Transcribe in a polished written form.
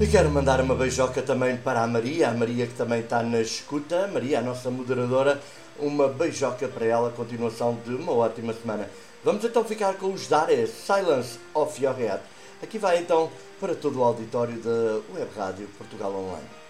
E quero mandar uma beijoca também para a Maria que também está na escuta. Maria, a nossa moderadora, uma beijoca para ela, continuação de uma ótima semana. Vamos então ficar com os Dare, Silence of Your Head. Aqui vai então para todo o auditório da Web Rádio Portugal Online.